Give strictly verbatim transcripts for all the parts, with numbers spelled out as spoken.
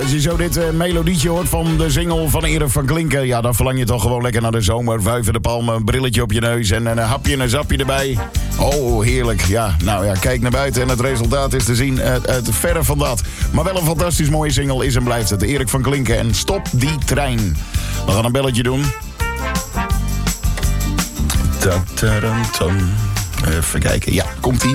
Als je zo dit uh, melodietje hoort van de single van Erik van Klinken... ja, dan verlang je toch gewoon lekker naar de zomer. Wuiven de palmen, een brilletje op je neus en een hapje en een zapje erbij. Oh, heerlijk. Ja, nou ja, kijk naar buiten en het resultaat is te zien. Uh, het verre van dat. Maar wel een fantastisch mooie single is en blijft het. Erik van Klinken en Stop die trein. We gaan een belletje doen. Even kijken. Ja, komt-ie.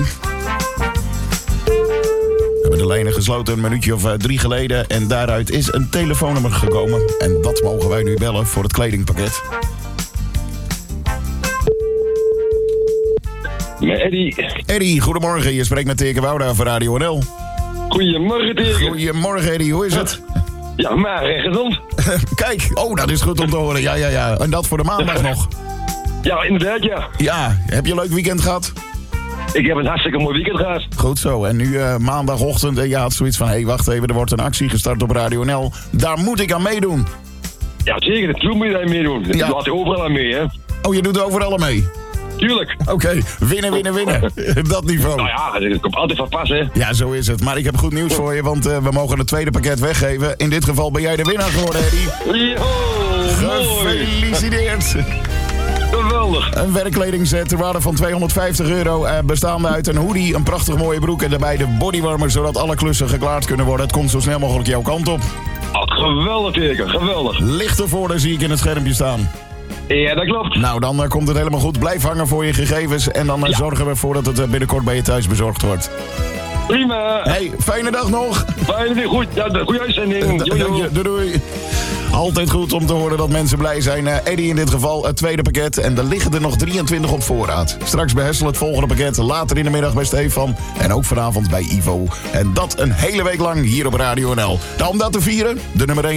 We hebben de lijnen gesloten een minuutje of uh, drie geleden. En daaruit is een telefoonnummer gekomen. En dat mogen wij nu bellen voor het kledingpakket. Met Eddie. Eddie, goedemorgen. Je spreekt met Teke Wouda van Radio N L. Goedemorgen, Teke. Goedemorgen, Eddie. Hoe is het? Ja, maar en gezond. Kijk, oh, dat is goed om te horen. Ja, ja, ja. En dat voor de maandag nog. Ja, inderdaad, ja. Ja, heb je een leuk weekend gehad? Ik heb een hartstikke mooi weekend gehad. Goed zo. En nu uh, maandagochtend en je had zoiets van... hé, hey, wacht even, er wordt een actie gestart op Radio N L. Daar moet ik aan meedoen. Ja, zeker. Natuurlijk moet je daar meedoen. Je Ja. laat je overal aan mee, hè. Oh, je doet overal aan mee? Tuurlijk. Oké, okay. winnen, winnen, winnen. Dat niveau. Nou ja, het komt altijd van pas, hè. Ja, zo is het. Maar ik heb goed nieuws voor je, want uh, we mogen het tweede pakket weggeven. In dit geval ben jij de winnaar geworden, Eddie. Yo, mooi. Gefeliciteerd. Geweldig. Een werkkledingset ter waarde van tweehonderdvijftig euro. Uh, bestaande uit een hoodie, een prachtig mooie broek... en daarbij de bodywarmer, zodat alle klussen geklaard kunnen worden. Het komt zo snel mogelijk jouw kant op. Oh, geweldig, Teke. Geweldig. Licht ervoor, daar zie ik in het schermpje staan. Ja, dat klopt. Nou, dan uh, komt het helemaal goed. Blijf hangen voor je gegevens. En dan uh, Ja. zorgen we ervoor dat het uh, binnenkort bij je thuis bezorgd wordt. Prima. Hey, fijne dag nog. Fijn, weer goed. Ja, de goede uitzending. Jo, jo. Doei, doei. Altijd goed om te horen dat mensen blij zijn. Uh, Eddie in dit geval, het tweede pakket. En er liggen er nog drieëntwintig op voorraad. Straks bij Hessel het volgende pakket. Later in de middag bij Stefan. En ook vanavond bij Ivo. En dat een hele week lang hier op Radio N L. Nou, om dat te vieren, de nummer één.